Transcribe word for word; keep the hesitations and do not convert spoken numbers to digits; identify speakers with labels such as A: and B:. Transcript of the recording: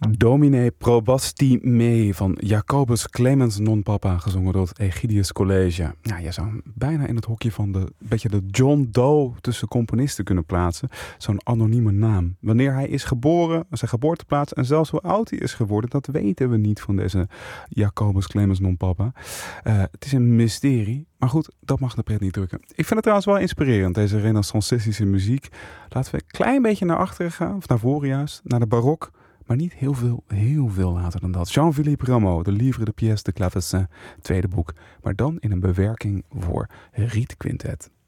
A: Domine probasti me van Jacobus Clemens non papa, gezongen door het Egidius College. Ja, je zou hem bijna in het hokje van de beetje de John Doe tussen componisten kunnen plaatsen. Zo'n anonieme naam. Wanneer hij is geboren, zijn geboorteplaats en zelfs hoe oud hij is geworden, dat weten we niet van deze Jacobus Clemens non papa. Uh, het is een mysterie. Maar goed, dat mag de pret niet drukken. Ik vind het trouwens wel inspirerend, deze renaissancistische muziek. Laten we een klein beetje naar achteren gaan, of naar voren juist, naar de barok. Maar niet heel veel, heel veel later dan dat. Jean-Philippe Rameau, de Livre de Pièce de Clavecin, tweede boek. Maar dan in een bewerking voor Riet Quintet.